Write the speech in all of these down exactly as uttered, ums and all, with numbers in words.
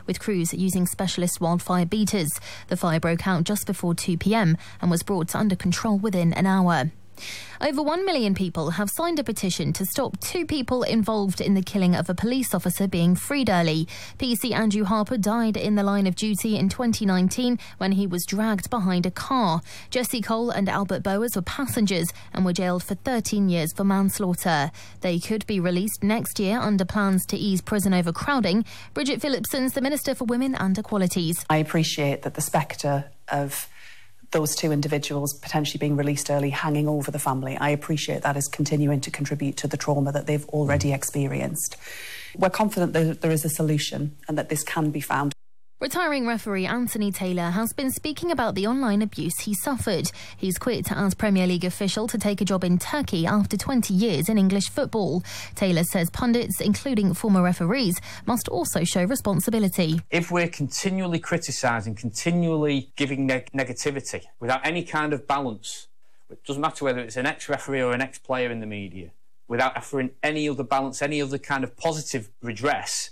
with crews using specialist wildfire beaters. The fire broke out just before two p.m. and was brought under control within an hour. Over one million people have signed a petition to stop two people involved in the killing of a police officer being freed early. P C Andrew Harper died in the line of duty in twenty nineteen when he was dragged behind a car. Jesse Cole and Albert Bowers were passengers and were jailed for thirteen years for manslaughter. They could be released next year under plans to ease prison overcrowding. Bridget Phillipson's the Minister for Women and Equalities. I appreciate that the spectre of those two individuals potentially being released early hanging over the family. I appreciate that is continuing to contribute to the trauma that they've already experienced. We're confident that there is a solution and that this can be found. Retiring referee Anthony Taylor has been speaking about the online abuse he suffered. He's quit as Premier League official to take a job in Turkey after twenty years in English football. Taylor says pundits, including former referees, must also show responsibility. If we're continually criticising, continually giving neg- negativity without any kind of balance, it doesn't matter whether it's an ex-referee or an ex-player in the media, without offering any other balance, any other kind of positive redress,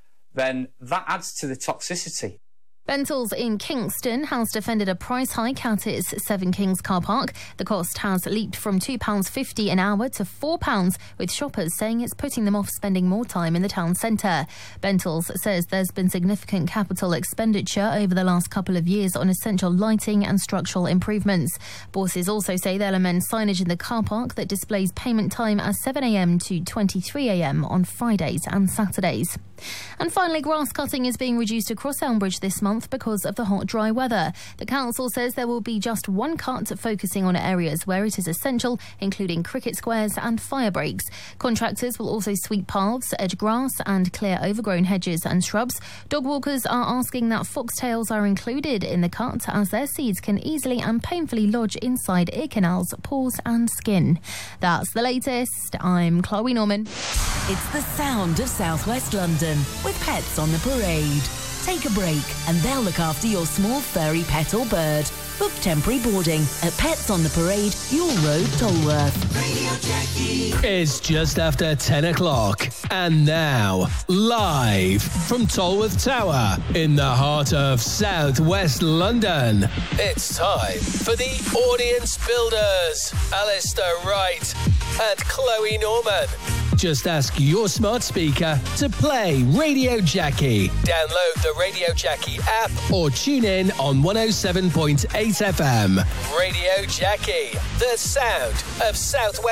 then that adds to the toxicity. Bentles in Kingston has defended a price hike at its Seven Kings car park. The cost has leaped from two pounds fifty an hour to four pounds, with shoppers saying it's putting them off spending more time in the town centre. Bentles says there's been significant capital expenditure over the last couple of years on essential lighting and structural improvements. Bosses also say they'll amend signage in the car park that displays payment time as seven a.m. to twenty-three a.m. on Fridays and Saturdays. And finally, grass cutting is being reduced across Elmbridge this month because of the hot, dry weather. The council says there will be just one cut focusing on areas where it is essential, including cricket squares and fire breaks. Contractors will also sweep paths, edge grass and clear overgrown hedges and shrubs. Dog walkers are asking that foxtails are included in the cut, as their seeds can easily and painfully lodge inside ear canals, paws and skin. That's the latest. I'm Chloe Norman. It's the sound of South West London with Pets on the Parade. Take a break and they'll look after your small furry pet or bird. Book temporary boarding at Pets on the Parade, Yule Road, Tolworth. Radio Jackie. It's just after ten o'clock. And now, live from Tolworth Tower in the heart of South West London, it's time for the Audience Builders, Alistair Wright and Chloe Norman. Just ask your smart speaker to play Radio Jackie. Download the Radio Jackie app or tune in on one oh seven point eight F M. Radio Jackie, the sound of South West.